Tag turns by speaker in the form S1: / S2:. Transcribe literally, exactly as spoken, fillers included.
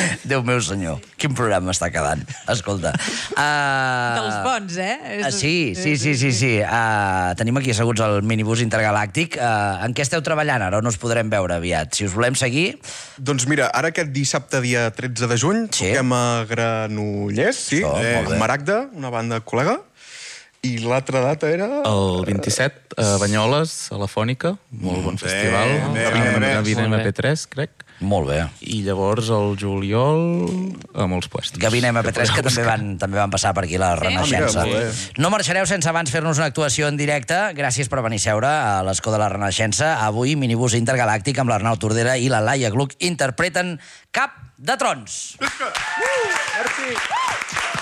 S1: Déu meu senyor, quin programa està quedant. Escolta. Uh...
S2: Dels bons, eh?
S1: Uh, sí, sí, sí, sí. sí. Uh, tenim aquí asseguts el minibús intergalàctic. Uh, en què esteu treballant ara? On us podrem veure aviat? Si us volem seguir...
S3: Doncs mira, ara aquest dissabte, dia tretze de juny,
S1: sí.
S3: toquem a Granollers, sí,
S1: oh,
S3: eh, Maragda, una banda col·lega, i l'altra data era...
S4: El vint-i-set, a Banyoles, a la Fònica, molt bon
S3: bé,
S4: festival.
S3: bé,
S4: A
S3: bé, bé.
S4: Gavina ema pe tres, crec.
S1: Molt bé.
S4: I llavors el juliol a molts puestos.
S1: Gavina ema pe tres, que també van, també van passar per aquí la Renaixença.
S3: Ah, mira,
S1: no marxareu sense abans fer-nos una actuació en directe. Gràcies per venir a seure a l'Escó de la Renaixença. Avui, minibús intergalàctic amb l'Arnau Tordera i la Laia Gluck interpreten Cap de Trons.
S3: Uh, merci.